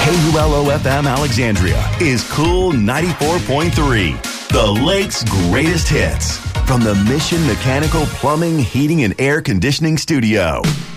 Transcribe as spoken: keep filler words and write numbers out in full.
K U L O F M Alexandria is Cool ninety-four point three, the Lake's greatest hits. From the Mission Mechanical Plumbing, Heating, and Air Conditioning Studio.